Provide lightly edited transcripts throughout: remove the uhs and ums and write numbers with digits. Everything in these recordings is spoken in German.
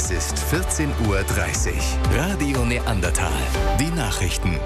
Es ist 14:30 Uhr. Radio Neandertal. Die Nachrichten.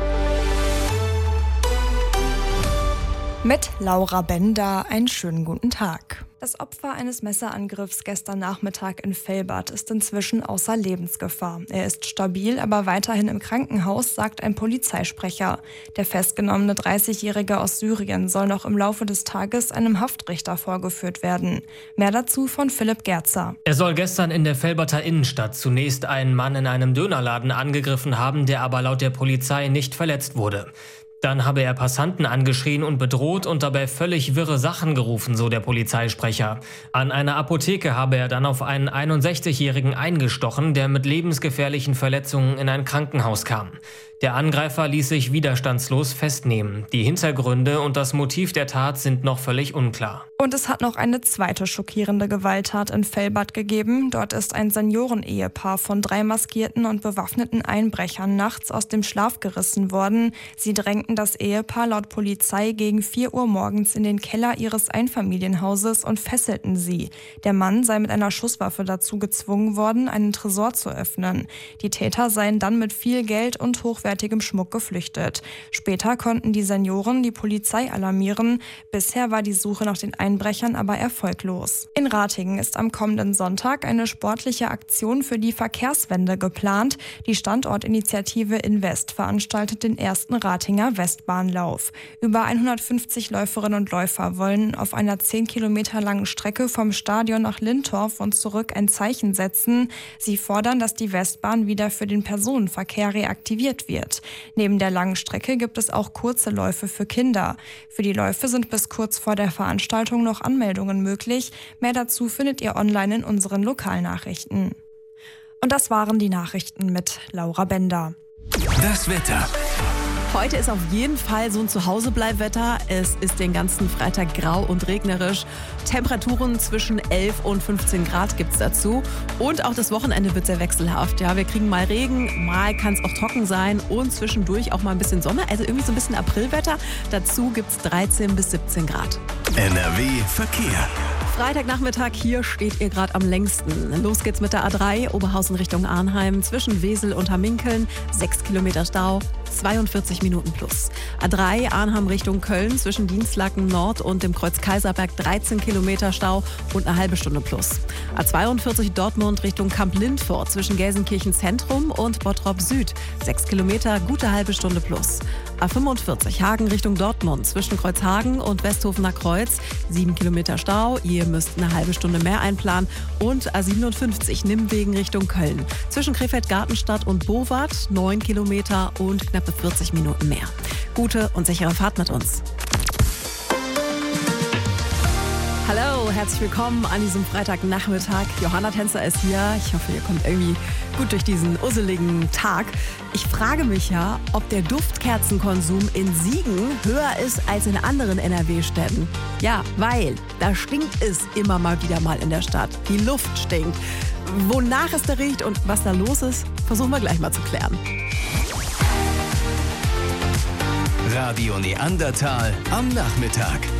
Mit Laura Bender einen schönen guten Tag. Das Opfer eines Messerangriffs gestern Nachmittag in Velbert ist inzwischen außer Lebensgefahr. Er ist stabil, aber weiterhin im Krankenhaus, sagt ein Polizeisprecher. Der festgenommene 30-Jährige aus Syrien soll noch im Laufe des Tages einem Haftrichter vorgeführt werden. Mehr dazu von Philipp Gerzer. Er soll gestern in der Velberter Innenstadt zunächst einen Mann in einem Dönerladen angegriffen haben, der aber laut der Polizei nicht verletzt wurde. Dann habe er Passanten angeschrien und bedroht und dabei völlig wirre Sachen gerufen, so der Polizeisprecher. An einer Apotheke habe er dann auf einen 61-Jährigen eingestochen, der mit lebensgefährlichen Verletzungen in ein Krankenhaus kam. Der Angreifer ließ sich widerstandslos festnehmen. Die Hintergründe und das Motiv der Tat sind noch völlig unklar. Und es hat noch eine zweite schockierende Gewalttat in Velbert gegeben. Dort ist ein Seniorenehepaar von 3 maskierten und bewaffneten Einbrechern nachts aus dem Schlaf gerissen worden. Sie drängten das Ehepaar laut Polizei gegen 4 Uhr morgens in den Keller ihres Einfamilienhauses und fesselten sie. Der Mann sei mit einer Schusswaffe dazu gezwungen worden, einen Tresor zu öffnen. Die Täter seien dann mit viel Geld und hochwertigem Schmuck geflüchtet. Später konnten die Senioren die Polizei alarmieren. Bisher war die Suche nach den Einbrechern aber erfolglos. In Ratingen ist am kommenden Sonntag eine sportliche Aktion für die Verkehrswende geplant. Die Standortinitiative Invest veranstaltet den ersten Ratinger Westbahnlauf. Über 150 Läuferinnen und Läufer wollen auf einer 10 Kilometer langen Strecke vom Stadion nach Lintorf und zurück ein Zeichen setzen. Sie fordern, dass die Westbahn wieder für den Personenverkehr reaktiviert wird. Neben der langen Strecke gibt es auch kurze Läufe für Kinder. Für die Läufe sind bis kurz vor der Veranstaltung noch Anmeldungen möglich. Mehr dazu findet ihr online in unseren Lokalnachrichten. Und das waren die Nachrichten mit Laura Bender. Das Wetter. Heute ist auf jeden Fall so ein Zuhausebleibwetter. Es ist den ganzen Freitag grau und regnerisch. Temperaturen zwischen 11 und 15 Grad gibt es dazu. Und auch das Wochenende wird sehr wechselhaft. Ja, wir kriegen mal Regen, mal kann es auch trocken sein und zwischendurch auch mal ein bisschen Sonne. Also irgendwie so ein bisschen Aprilwetter. Dazu gibt es 13 bis 17 Grad. NRW Verkehr. Freitagnachmittag, hier steht ihr gerade am längsten. Los geht's mit der A3, Oberhausen Richtung Arnheim, zwischen Wesel und Hamminkeln, 6 Kilometer Stau, 42 Minuten plus. A3, Arnheim Richtung Köln, zwischen Dienstlaken Nord und dem Kreuz Kaiserberg, 13 Kilometer Stau und eine halbe Stunde plus. A42 Dortmund Richtung Kamp-Lindfort, zwischen Gelsenkirchen Zentrum und Bottrop Süd, 6 Kilometer, gute halbe Stunde plus. A45 Hagen Richtung Dortmund, zwischen Kreuzhagen und Westhofener Kreuz, 7 Kilometer Stau, ihr müsst eine halbe Stunde mehr einplanen. Und A57 Nimwegen Richtung Köln, zwischen Krefeld-Gartenstadt und Bowart, 9 Kilometer und knappe 40 Minuten mehr. Gute und sichere Fahrt mit uns. Hallo, herzlich willkommen an diesem Freitagnachmittag. Johanna Tänzer ist hier. Ich hoffe, ihr kommt irgendwie gut durch diesen usseligen Tag. Ich frage mich ja, ob der Duftkerzenkonsum in Siegen höher ist als in anderen NRW-Städten. Ja, weil da stinkt es immer mal wieder mal in der Stadt. Die Luft stinkt. Wonach es da riecht und was da los ist, versuchen wir gleich mal zu klären. Radio Neandertal am Nachmittag.